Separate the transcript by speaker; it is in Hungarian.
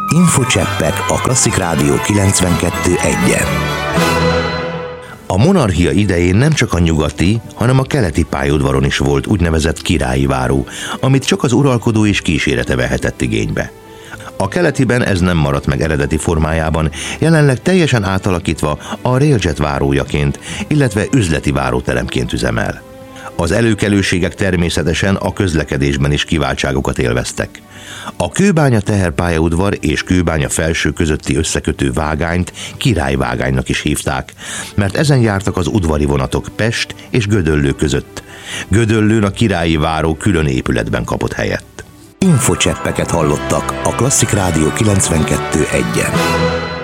Speaker 1: Infocseppek a Klasszik Rádió 92.1-en. A monarchia idején nem csak a nyugati, hanem a keleti pályaudvaron is volt úgynevezett királyi váró, amit csak az uralkodó és kísérete vehetett igénybe. A keletiben ez nem maradt meg eredeti formájában, jelenleg teljesen átalakítva a Railjet várójaként, illetve üzleti váróteremként üzemel. Az előkelőségek természetesen a közlekedésben is kiváltságokat élveztek. A Kőbánya teherpályaudvar és Kőbánya felső közötti összekötő vágányt királyvágánynak is hívták, mert ezen jártak az udvari vonatok Pest és Gödöllő között. Gödöllőn a királyi váró külön épületben kapott helyet. Infocseppeket hallottak a Klasszik Rádió 92.1-en.